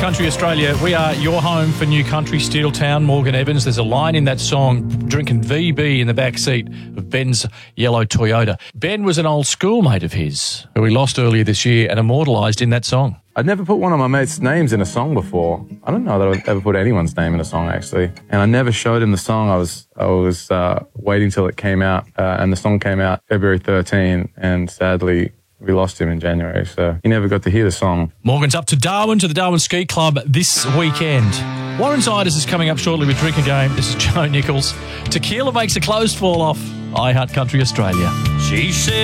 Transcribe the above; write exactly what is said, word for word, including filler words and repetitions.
Country Australia. We are your home for New Country, Steeltown, Morgan Evans. There's a line in that song, drinking V B in the back seat of Ben's yellow Toyota. Ben was an old schoolmate of his who we lost earlier this year and immortalised in that song. I'd never put one of my mates' names in a song before. I don't know that I'd ever put anyone's name in a song, actually. And I never showed him the song. I was I was uh, waiting till it came out, uh, and the song came out February thirteenth, and sadly, we lost him in January, so he never got to hear the song. Morgan's up to Darwin, to the Darwin Ski Club this weekend. Warren's Iders is coming up shortly with Drink a Game. This is Joe Nichols. Tequila makes the clothes fall off. I Heart Country Australia. She said